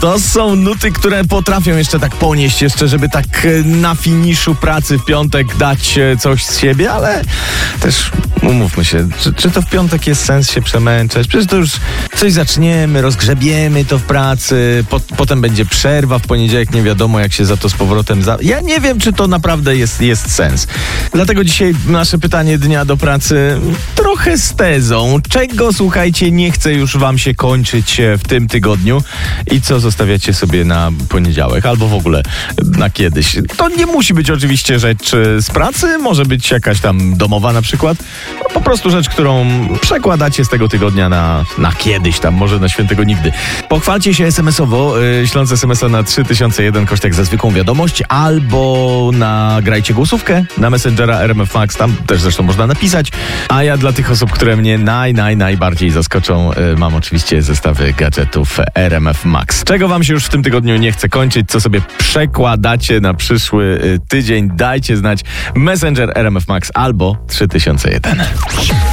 To są nuty, które potrafią jeszcze tak ponieść, jeszcze żeby tak na finiszu pracy w piątek dać coś z siebie, ale też umówmy się, czy to w piątek jest sens się przemęczać? Przecież to już coś zaczniemy, rozgrzebiemy to w pracy, potem będzie przerwa w poniedziałek, nie wiadomo jak się za to z powrotem... Ja nie wiem, czy to naprawdę jest sens. Dlatego dzisiaj nasze pytanie dnia do pracy trochę z tezą. Czego, słuchajcie, nie chce już wam się kończyć w tym tygodniu i co zostawiacie sobie na poniedziałek albo w ogóle na kiedyś. To nie musi być oczywiście rzecz z pracy, może być jakaś tam domowa na przykład. Po prostu rzecz, którą przekładacie z tego tygodnia na kiedyś tam, może na świętego nigdy. Pochwalcie się SMS-owo, śląc SMS-a na 3001 koszt jak za zwykłą wiadomość, albo nagrajcie głosówkę na Messengera RMF Max, tam też zresztą można napisać. A ja dla tych osób, które mnie najbardziej zaskoczą, mam oczywiście zestawy gadżetów RMF Max. Czego wam się już w tym tygodniu nie chce kończyć, co sobie przekładacie na przyszły tydzień, dajcie znać Messenger RMF Max albo 3001.